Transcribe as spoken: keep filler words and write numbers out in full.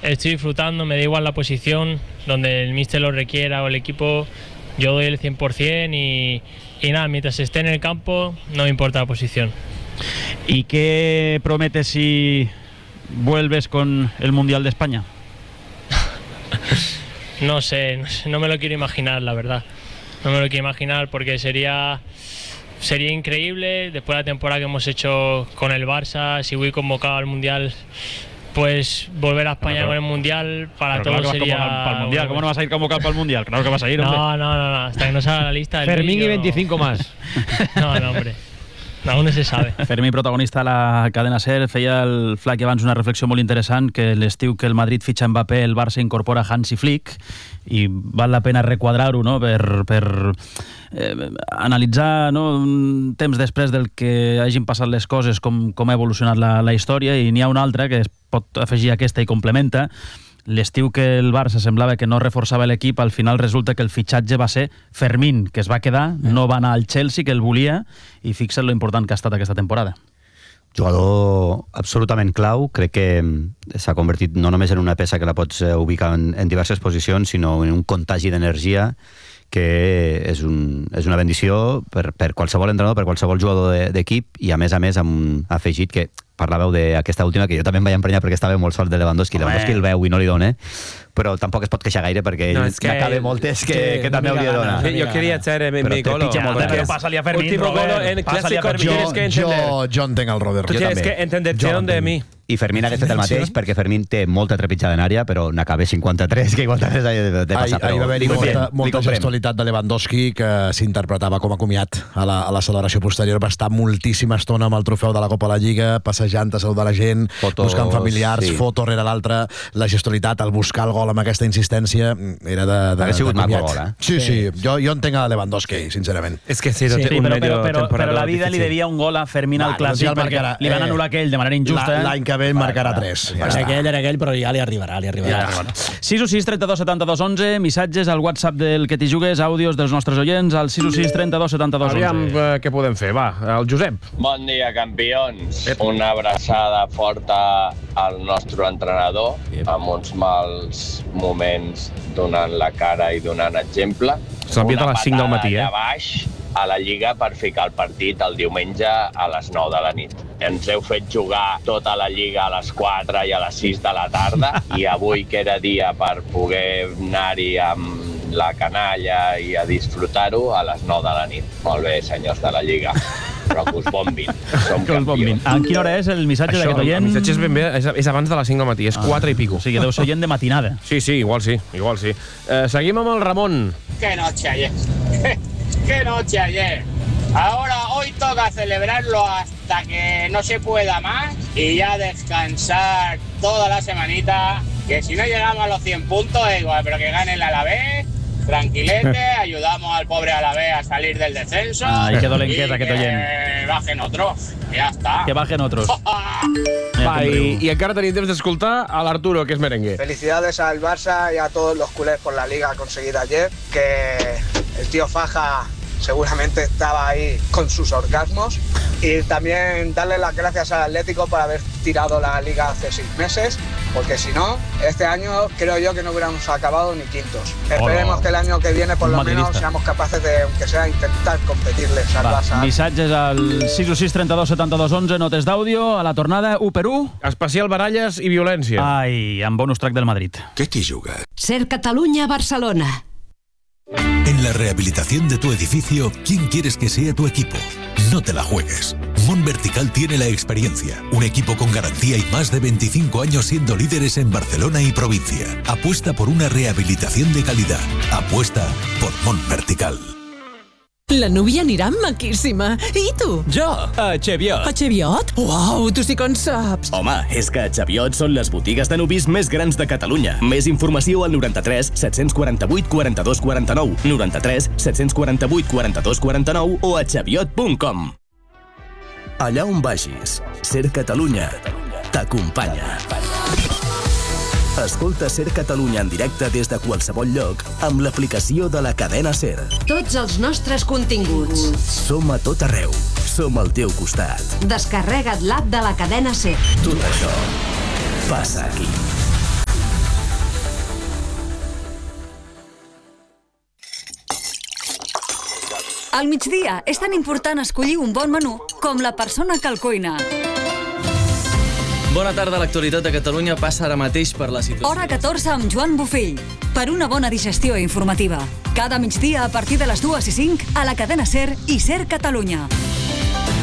estoy disfrutando, me da igual la posición, donde el míster lo requiera o el equipo, yo doy el cien por ciento y, y nada, mientras esté en el campo no me importa la posición. ¿Y qué prometes si vuelves con el Mundial de España? No sé, no sé, no me lo quiero imaginar, la verdad. No me lo quiero imaginar porque sería, sería increíble. Después de la temporada que hemos hecho con el Barça, si voy convocado al Mundial, pues volver a España no, con el Mundial para todos claro sería... Para el Mundial. ¿Cómo no vas a ir convocado para el Mundial? Claro que vas a ir, hombre. No, no, no, no. Hasta que no salga la lista del Fermín vídeo, y veinticinco no. más. No, no, hombre. Aún no se sabe. Fermí, protagonista a la cadena SER, feia el Flac abans una reflexió molt interessant, que l'estiu que el Madrid fitxa Mbappé, el Barça incorpora Hansi Flick, i val la pena requadrar-ho, no?, per, per eh, analitzar, no?, un temps després del que hagin passat les coses, com, com ha evolucionat la, la història, i n'hi ha una altra que es pot afegir a aquesta i complementa. L'estiu que el Barça semblava que no reforçava l'equip, al final resulta que el fitxatge va ser Fermín, que es va quedar, no va anar al Chelsea, que el volia, i fixa't lo important que ha estat aquesta temporada. Jugador absolutament clau, crec que s'ha convertit no només en una peça que la pots ubicar en, en diverses posicions, sinó en un contagi d'energia que és, un, és una bendició per, per qualsevol entrenador, per qualsevol jugador de, d'equip, i a més a més amb un afegit que parlàveu d'aquesta última, que jo també em vaig emprenyar perquè estava molt sol de Lewandowski. Home. Lewandowski el veu i no li dona, però tampoc es pot queixar gaire perquè ell no, es que n'acaba moltes que, que, que també hauria de donar. Yo quería hacer mi, mi golo. Pero pásale a Fermín, último golo en clásico, tú tienes que entender. Jo, jo entenc el Robert. Tú tienes que entender de mi. I Fermín hagués fet el mateix, perquè Fermín té molta trepitjada en àrea, però n'acaba cinquanta-tres, que cinquanta-tres ha de, de passar. Ahir va haver-hi molta, molta gestualitat de Lewandowski que s'interpretava com a comiat a la, a la celebració posterior. Va estar moltíssima estona amb el trofeu de la Copa de la Lliga, passejant a saludar la gent, fotos, buscant familiars, sí. Foto rere l'altra, la gestualitat, el buscar el gol amb aquesta insistència, era de, de, ha sigut de maco gol, eh? Sí, sí, jo, jo entenc a Lewandowski, sincerament. És que sí, sí, però, però, però, però la vida difícil. Li devia un gol a Fermín al clàssic, no, perquè li van anul·lar aquell de manera injusta. L'any que ve marcarà tres. Ja era aquell, era aquell, però ja li arribarà, li arribarà. Ja, sis u sis trenta-dos setanta-dos onze, missatges al WhatsApp del que t'hi jugues, àudios dels nostres oients, al sis u sis trenta-dos setanta-dos onze. Aviam eh, què podem fer, va, el Josep. Bon dia, campions. Una abraçada forta al nostre entrenador, amb uns mals moments donant la cara i donant exemple. S'ha enviat a les cinc del matí, eh? Baix a la Lliga per ficar el partit el diumenge a les nou de la nit. Ens heu fet jugar tota la Lliga a les quatre i a les sis de la tarda, i avui, que era dia per poder anar-hi amb la canalla i a disfrutar-ho, a les nou de la nit. Molt bé, senyors de la Lliga. Però que us bombin. Som campions. A quina hora és el missatge d'aquest oient? El missatge és ben bé, és, és abans de les cinc del matí, és ah, quatre i pico. O sigui, deu ser oient de matinada. Sí, sí, igual sí, igual sí. Eh, seguim amb el Ramon. Qué noche ayer. Qué noche ayer. Ahora, hoy toca celebrarlo hasta que no se pueda más y ya descansar toda la semanita, que si no llegamos a los cien puntos, igual, pero que gane el Alavés, tranquilete, ayudamos al pobre Alavés a salir del descenso. Ah, y quedó lenqueta, que que t'oyen. bajen otros, ya está. Que bajen otros. Va, i, i encara tenim temps d'escoltar a l'Arturo, que és merengue. Felicidades al Barça y a todos los culés por la liga conseguida ayer, que el tío Faja seguramente estaba ahí con sus orgasmos, y también darle las gracias al Atlético por haber tirado la liga hace seis meses, porque si no, este año creo yo que no hubiéramos acabado ni quintos. Esperemos que el año que viene por lo menos seamos capaces de, aunque sea, intentar competirles al Barça. Missatges al sis u sis trenta-dos setanta-dos onze, notes d'àudio, a la tornada, u per u. Especial baralles i violència. Ai, amb bonus track del Madrid. ¿Qué te jugas? Ser Catalunya, Barcelona. En la rehabilitación de tu edificio, ¿quién quieres que sea tu equipo? No te la juegues. Mont Vertical tiene la experiencia, un equipo con garantía y más de veinticinco años siendo líderes en Barcelona y provincia. Apuesta por una rehabilitación de calidad. Apuesta por Mont Vertical. La núvia anirà maquíssima. I tu? Jo, a Cheviot. A Cheviot? Uau, tu sí que en saps. Home, és que a Cheviot són les botigues de nuvis més grans de Catalunya. Més informació al noranta-tres set-cents quaranta-vuit quaranta-dos quaranta-nou, noranta-tres set-cents quaranta-vuit quaranta-dos quaranta-nou o a cheviot punt com. Allà on vagis, Ser Catalunya t'acompanya. Escolta Ser Catalunya en directe des de qualsevol lloc amb l'aplicació de la cadena SER. Tots els nostres continguts. Som a tot arreu. Som al teu costat. Descarrega't l'app de la cadena SER. Tot això passa aquí. Al migdia és tan important escollir un bon menú com la persona que el cuina. Bona tarda, l'actualitat de Catalunya passa ara mateix per la situació. Hora catorze amb Joan Bofill, per una bona digestió informativa. Cada migdia a partir de les dues i cinc a la cadena SER i SER Catalunya.